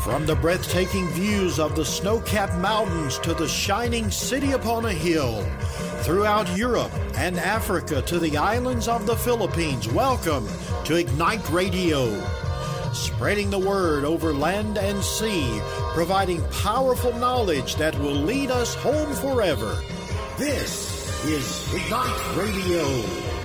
From the breathtaking views of the snow-capped mountains to the shining city upon a hill, throughout Europe and Africa to the islands of the Philippines, welcome to Ignite Radio. Spreading the word over land and sea, providing powerful knowledge that will lead us home forever. This is Ignite Radio.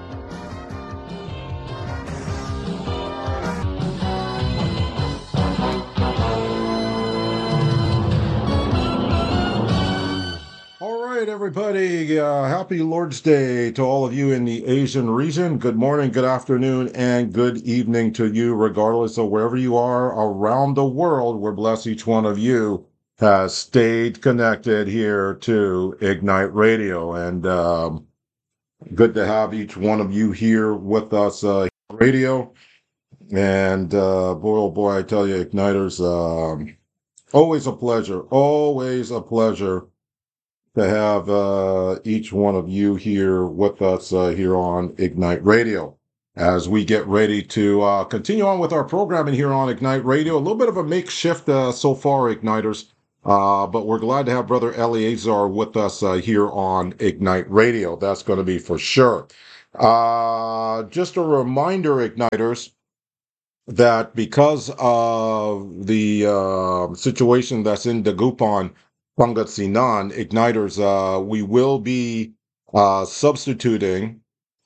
Everybody, happy Lord's Day to all of you in the Asian region. Good morning, good afternoon, and good evening to you, regardless of wherever you are around the world. We're blessed each one of you has stayed connected here to Ignite Radio. And good to have each one of you here with us, radio. And boy, oh boy, I tell you, Igniters, always a pleasure to have each one of you here with us here on Ignite Radio as we get ready to continue on with our programming here on Ignite Radio. A little bit of a makeshift so far, Igniters, but we're glad to have Brother Eleazar with us here on Ignite Radio. That's going to be for sure. Just a reminder, Igniters, that because of the situation that's in Dagupan, Pangasinan, Igniters, we will be substituting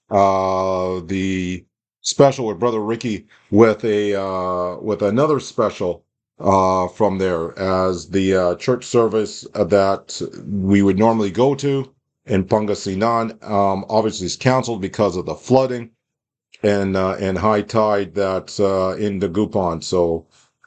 the special with Brother Ricky with another special from there, as the church service that we would normally go to in Pangasinan obviously is canceled because of the flooding and high tide that's in Dagupan. So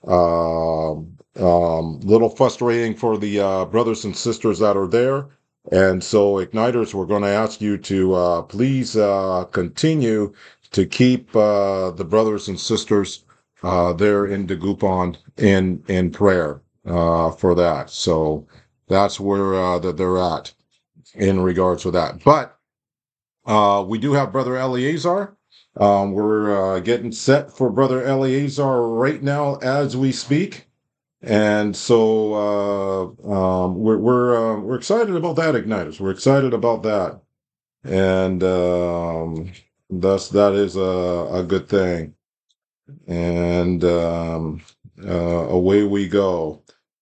little frustrating for the brothers and sisters that are there. And so, Igniters, we're going to ask you to please continue to keep the brothers and sisters there in Dagupan in prayer for that. So that's where that they're at in regards to that. But we do have Brother Eleazar. We're getting set for Brother Eleazar right now as we speak. And so we're excited about that, Igniters. We're excited about that, and thus that is a good thing. And away we go.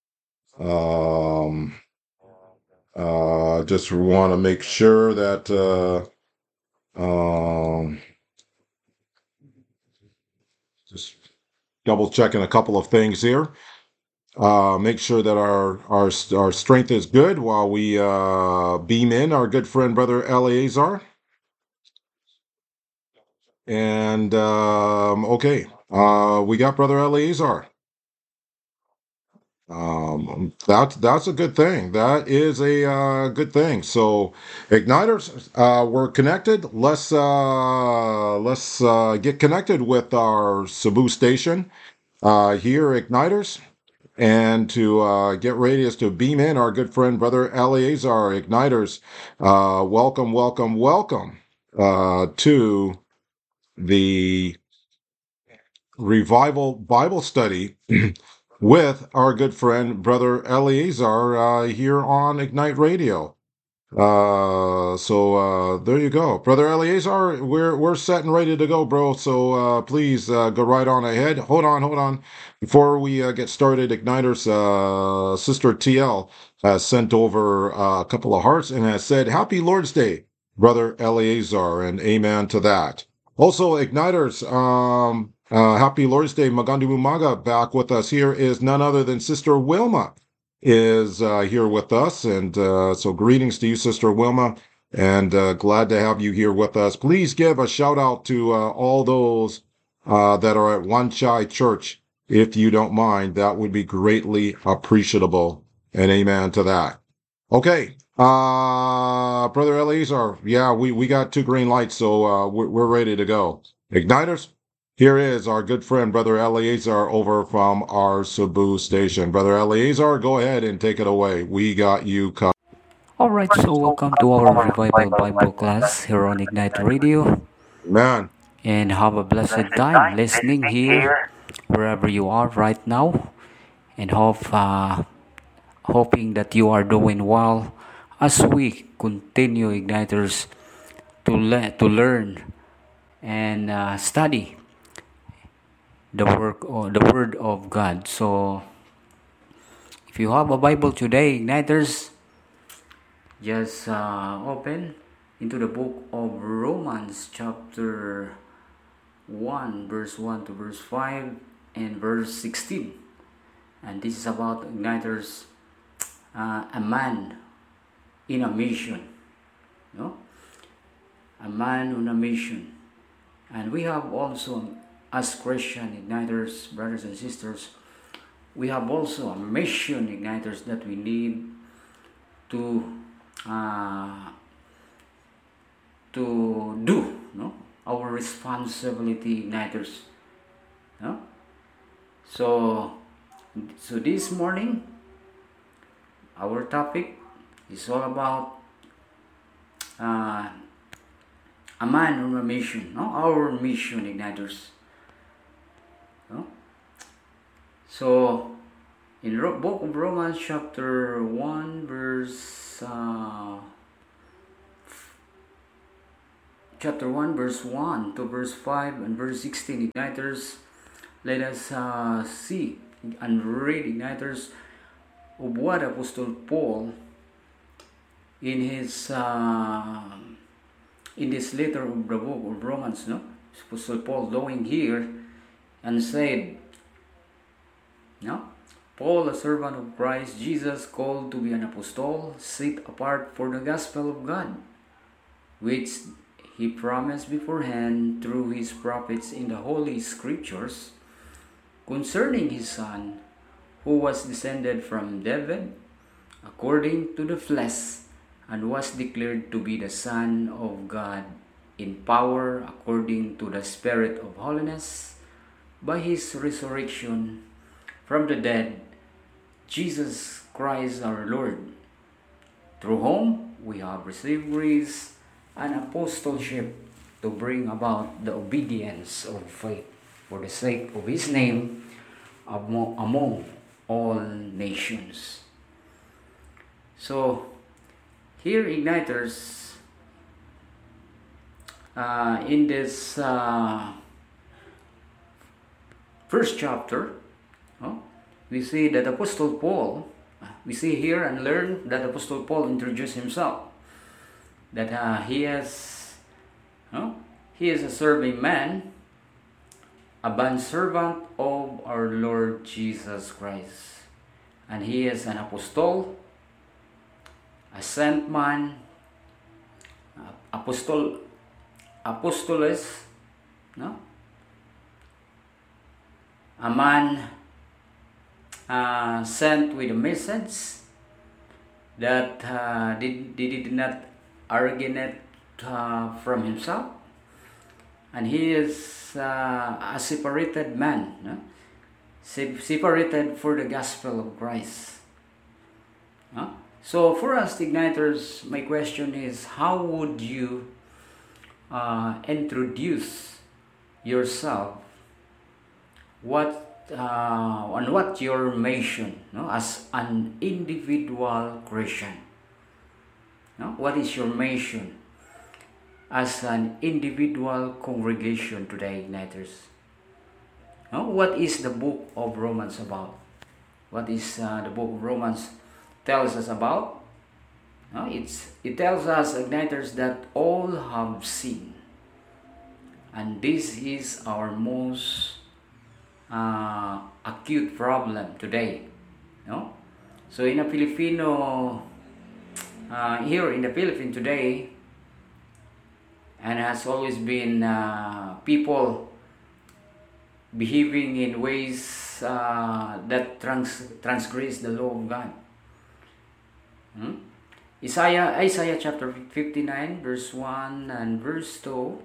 Just want to make sure that just double checking a couple of things here. Make sure that our strength is good while we beam in our good friend Brother Eleazar. And okay, we got Brother Eleazar. That's a good thing. That is a good thing. So, Igniters, we're connected. Let's get connected with our Cebu station here, Igniters. And to get ready is to beam in our good friend, Brother Eleazar. Igniters, welcome to the Revival Bible Study with our good friend, Brother Eleazar, here on Ignite Radio. So there you go, Brother Eleazar. We're set and ready to go, bro. So please go right on ahead. Hold on. Before we get started, Igniters, Sister TL has sent over a couple of hearts and has said, "Happy Lord's Day, Brother Eleazar," and amen to that. Also, Igniters, happy Lord's Day, Magandang Umaga. Back with us here is none other than Sister Wilma. Is here with us, and so greetings to you, Sister Wilma, and glad to have you here with us. Please give a shout out to all those that are at Wan Chai Church, if you don't mind. That would be greatly appreciable, and amen to that. Okay, Brother Eleazar, yeah, we got 2 green lights, so we're ready to go. Igniters, here is our good friend, Brother Eleazar, over from our Cebu station. Brother Eleazar, go ahead and take it away. We got you covered. Alright, so welcome to our Revival Bible class here on Ignite Radio. Man. And have a blessed time listening here, wherever you are right now. and hoping that you are doing well as we continue, Igniters, to learn and study the Word of God. So, if you have a Bible today, Igniters, just open into the book of Romans, chapter 1, verse 1 to verse 5, and verse 16. And this is about, Igniters, a man in a mission. No? A man on a mission. And we have also, as Christian Igniters, brothers and sisters, we have also a mission, Igniters, that we need to do, no? Our responsibility, Igniters. No? So this morning, our topic is all about a man on a mission, no? Our mission, Igniters. No? So, in the book of Romans, chapter 1, verse 1 to verse 5 and verse 16, Igniters, let us see and read, Igniters, of what Apostle Paul in his in this letter of the book of Romans, no? Apostle Paul going here and said, no? Paul, a servant of Christ Jesus, called to be an apostle, set apart for the gospel of God, which he promised beforehand through his prophets in the Holy Scriptures, concerning his Son, who was descended from David, according to the flesh, and was declared to be the Son of God in power, according to the Spirit of holiness, by his resurrection from the dead, Jesus Christ our Lord, through whom we have received grace and apostleship to bring about the obedience of faith for the sake of his name among all nations. So, here, Igniters, in this first chapter, we see that Apostle Paul, we see here and learn that Apostle Paul introduced himself, that he is a serving man, a bondservant of our Lord Jesus Christ, and he is an apostle, a sent man, apostolos, no? A man sent with a message that did not originate from himself, and he is a separated man, no? Separated for the gospel of Christ. No? So for us, Igniters, my question is, how would you introduce yourself? What your mission, no? As an individual Christian? No? What is your mission as an individual congregation today, Igniters? No? What is the book of Romans about? What is the book of Romans tells us about? No? It tells us, Igniters, that all have sinned, and this is our most acute problem today. No? So in a Filipino, here in the Philippines today, and has always been people behaving in ways that transgress the law of God. Isaiah chapter 59 verse 1 and verse 2,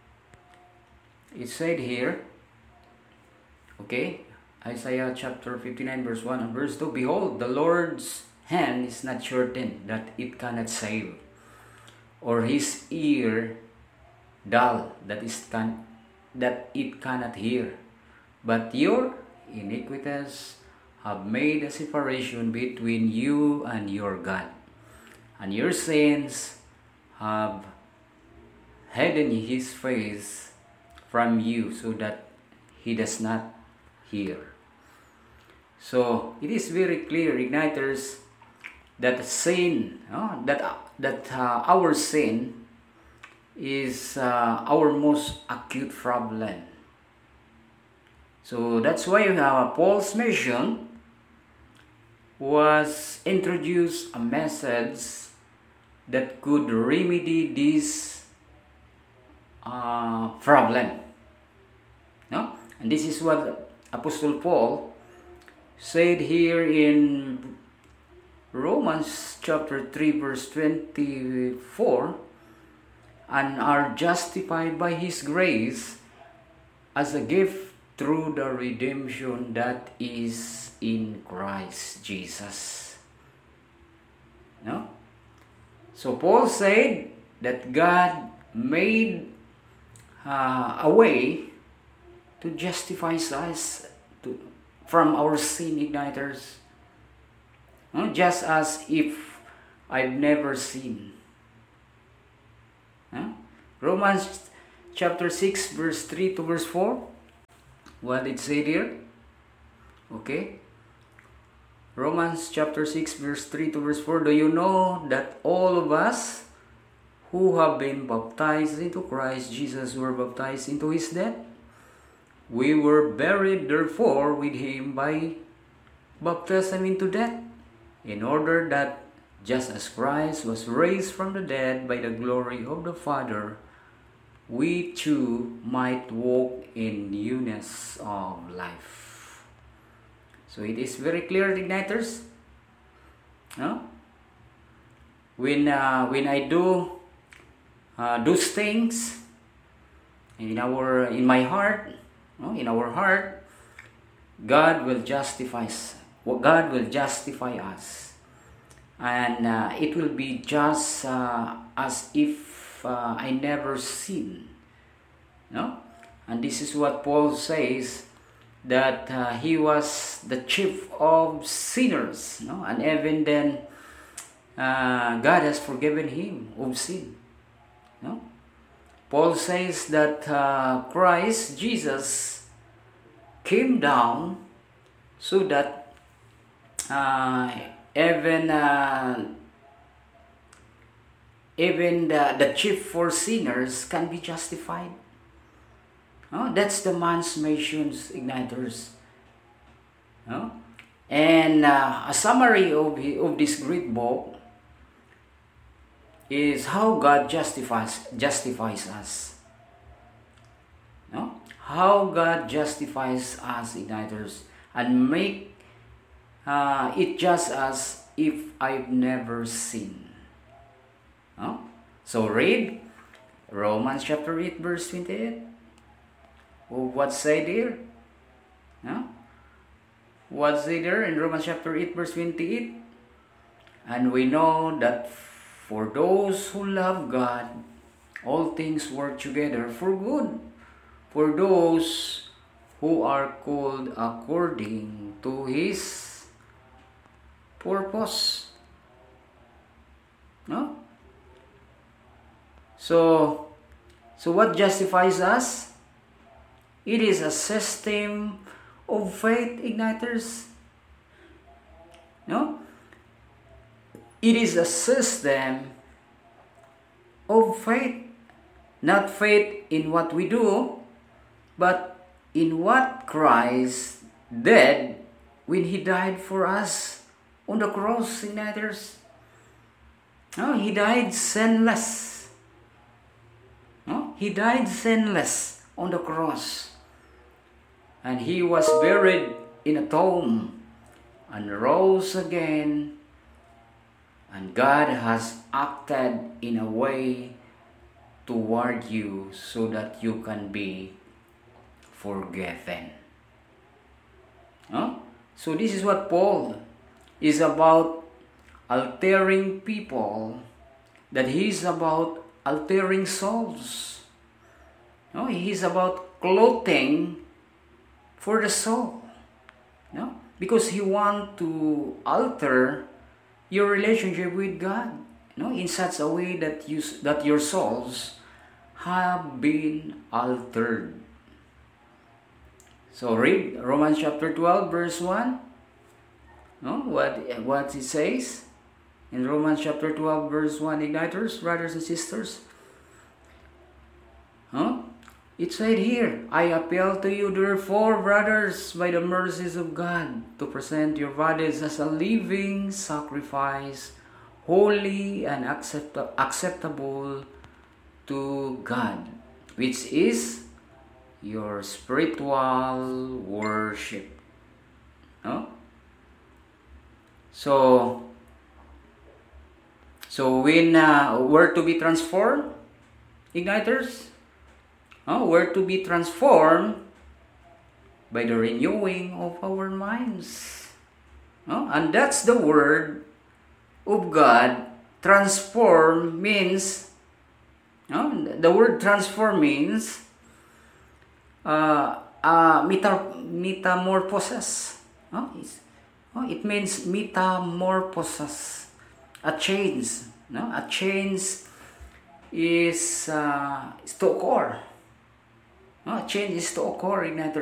it said here, okay, Isaiah chapter 59 verse 1 and verse 2, behold, the Lord's hand is not shortened that it cannot save, or his ear dull that it cannot hear, but your iniquities have made a separation between you and your God, and your sins have hidden his face from you so that he does not hear. So it is very clear, igniters, that sin, our sin is our most acute problem. So that's why Paul's mission was introduce a message that could remedy this problem. No? And this is what Apostle Paul said here in Romans chapter 3 verse 24, and are justified by his grace as a gift through the redemption that is in Christ Jesus. No? So Paul said that God made a way to justify us from our sin, igniters. No? Just as if I've never sinned. No? Romans chapter 6 verse 3 to verse 4. What it said here? Okay. Romans chapter 6 verse 3 to verse 4. Do you know that all of us who have been baptized into Christ Jesus were baptized into his death? We were buried therefore with him by baptism into death, in order that just as Christ was raised from the dead by the glory of the Father, we too might walk in newness of life. So it is very clear, igniters. No? When I do those things in my heart, no? In our heart, God will justify us. God will justify us, and it will be just as if I never sinned. No? And this is what Paul says, that he was the chief of sinners. No? And even then, God has forgiven him of sin. No? Paul says that Christ Jesus came down so that even the chief for sinners can be justified. No? That's the man's missions, igniters. No? And a summary of this great book is how God justifies us. No? How God justifies us, igniters, and make it just as if I've never sinned. No? So read Romans chapter 8 verse 28. What's said here? No? What's said there in Romans chapter 8 verse 28? And we know that for those who love God, all things work together for good, for those who are called according to his purpose. No? So what justifies us? It is a system of faith, igniters. No? It is a system of faith. Not faith in what we do, but in what Christ did when he died for us on the cross, igniters. No, he died sinless. No? He died sinless on the cross. And he was buried in a tomb and rose again. And God has acted in a way toward you so that you can be forgiven. No? So this is what Paul is about, altering people, that he is about altering souls. No? He is about clothing for the soul. No? because He want to alter your relationship with God, in such a way that your souls have been altered. So read Romans chapter 12 verse 1. What it says in Romans chapter 12 verse 1, Igniters, brothers and sisters. It said here, I appeal to you therefore, brothers, by the mercies of God, to present your bodies as a living sacrifice, holy and acceptable to God, which is your spiritual worship. So when we're to be transformed, Igniters, we're to be transformed by the renewing of our minds. And that's the word of God. Transform means, the word transform means metamorphosis. It means metamorphosis, a change. A change is to occur. Change is to occur in